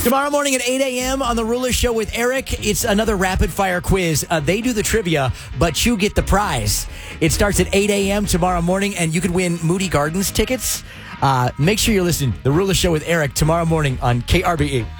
Tomorrow morning at 8 a.m. on The Ruler Show with Eric, it's another rapid fire quiz. They do the trivia, but you get the prize. It starts at 8 a.m. tomorrow morning, and you could win Moody Gardens tickets. Make sure you're listening. The Ruler Show with Eric tomorrow morning on KRBE.